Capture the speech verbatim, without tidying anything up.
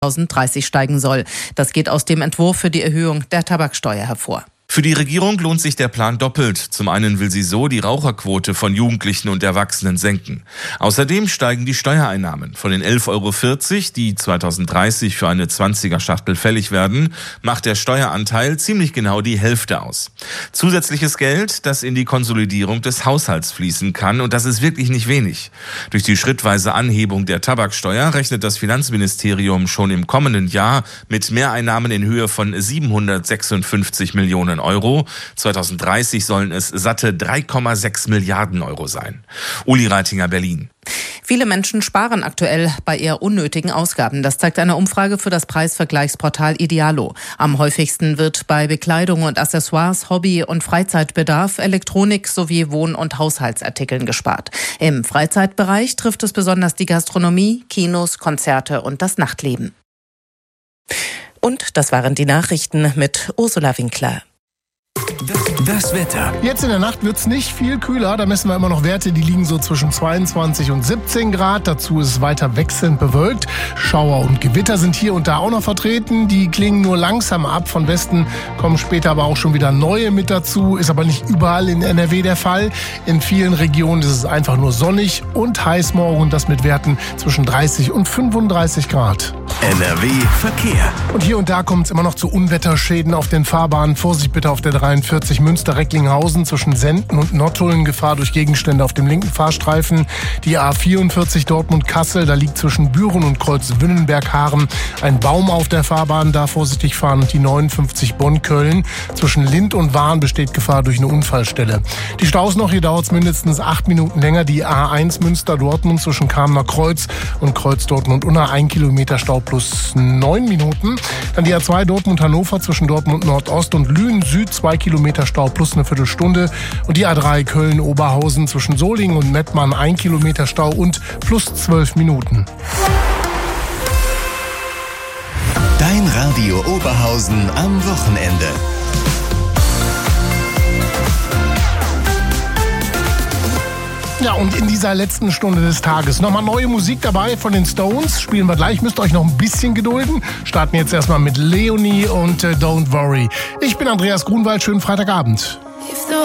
zweitausenddreißig steigen soll. Das geht aus dem Entwurf für die Erhöhung der Tabaksteuer hervor. Für die Regierung lohnt sich der Plan doppelt. Zum einen will sie so die Raucherquote von Jugendlichen und Erwachsenen senken. Außerdem steigen die Steuereinnahmen. Von den elf Euro vierzig, die zweitausenddreißig für eine zwanziger-Schachtel fällig werden, macht der Steueranteil ziemlich genau die Hälfte aus. Zusätzliches Geld, das in die Konsolidierung des Haushalts fließen kann, und das ist wirklich nicht wenig. Durch die schrittweise Anhebung der Tabaksteuer rechnet das Finanzministerium schon im kommenden Jahr mit Mehreinnahmen in Höhe von siebenhundertsechsundfünfzig Millionen Euro. zweitausenddreißig sollen es satte drei Komma sechs Milliarden Euro sein. Uli Reitinger, Berlin. Viele Menschen sparen aktuell bei eher unnötigen Ausgaben. Das zeigt eine Umfrage für das Preisvergleichsportal Idealo. Am häufigsten wird bei Bekleidung und Accessoires, Hobby- und Freizeitbedarf, Elektronik sowie Wohn- und Haushaltsartikeln gespart. Im Freizeitbereich trifft es besonders die Gastronomie, Kinos, Konzerte und das Nachtleben. Und das waren die Nachrichten mit Ursula Winkler. Das Wetter. Jetzt in der Nacht wird es nicht viel kühler. Da messen wir immer noch Werte, die liegen so zwischen zweiundzwanzig und siebzehn Grad. Dazu ist es weiter wechselnd bewölkt. Schauer und Gewitter sind hier und da auch noch vertreten. Die klingen nur langsam ab. Von Westen kommen später aber auch schon wieder neue mit dazu. Ist aber nicht überall in N R W der Fall. In vielen Regionen ist es einfach nur sonnig und heiß morgen. Und das mit Werten zwischen dreißig und fünfunddreißig Grad. N R W Verkehr. Und hier und da kommt es immer noch zu Unwetterschäden auf den Fahrbahnen. Vorsicht bitte auf der dreiundvierzig Münster-Recklinghausen zwischen Senden und Nottuln. Gefahr durch Gegenstände auf dem linken Fahrstreifen. Die A vierundvierzig Dortmund-Kassel, da liegt zwischen Büren und Kreuz-Wünnenberg-Haaren ein Baum auf der Fahrbahn. Da vorsichtig fahren. Und die neunundfünfzig Bonn-Köln. Zwischen Lind und Wahn besteht Gefahr durch eine Unfallstelle. Die Staus noch, hier dauert es mindestens acht Minuten länger. Die A eins Münster-Dortmund zwischen Kamener Kreuz und Kreuz-Dortmund-Unna. Ein Kilometer Stau plus neun Minuten. Dann die A zwei Dortmund-Hannover zwischen Dortmund-Nordost und Lünen-Süd. Zwei Kilometer Stau plus eine Viertelstunde. Und die A drei Köln-Oberhausen zwischen Solingen und Mettmann. Ein Kilometer Stau und plus zwölf Minuten. Dein Radio Oberhausen am Wochenende. Ja, und in dieser letzten Stunde des Tages nochmal neue Musik dabei von den Stones. Spielen wir gleich, müsst euch noch ein bisschen gedulden. Starten jetzt erstmal mit Leonie und äh, Don't Worry. Ich bin Andreas Grunwald, schönen Freitagabend.